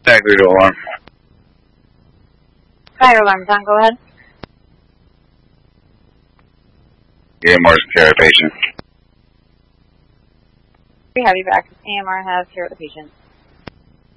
Tag 3 to alarm. Fire alarm, John, go ahead. AMR's care patient. We have you back. AMR has care of the patient.